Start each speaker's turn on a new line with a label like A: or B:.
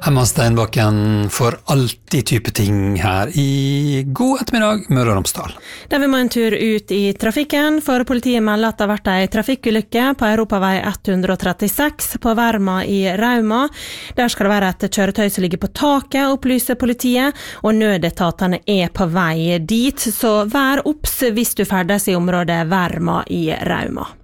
A: Emma Steinbakken for alltid type ting her i God ettermiddag, Møre og Romsdal.
B: Der vi må en tur ut i trafikken, for politiet melder at det har vært en trafikkulykke på Europavei 136 på Verma i Rauma. Der skal det være et kjøretøy som ligger på taket, opplyser politiet, og nødetatene er på vei dit, så vær obs hvis du ferdes i området Verma i Rauma.